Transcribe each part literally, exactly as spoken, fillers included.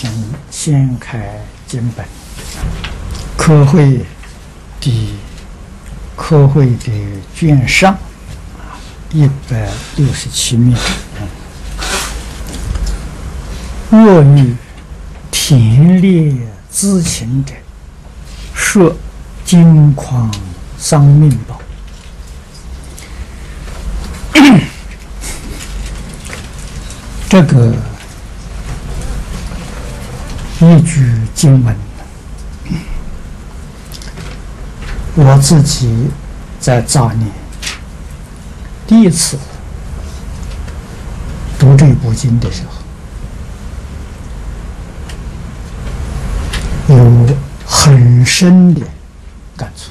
请先开经本，科会的科会的卷上啊，一百六十七面。若欲田猎资勤者，设金矿丧命宝。这个一句经文，我自己在早年第一次读这部经的时候，有很深的感触。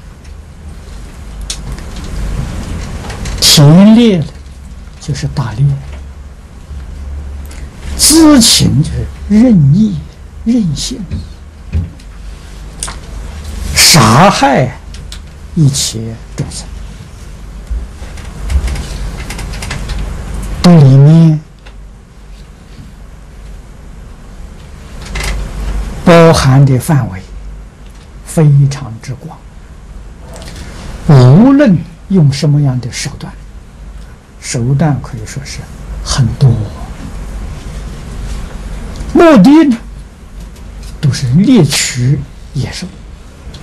田猎就是打猎，资勤就是任意任性，杀害一切众生。这里面包含的范围非常之广，无论用什么样的手段，手段可以说是很多，目的呢都是猎取野兽。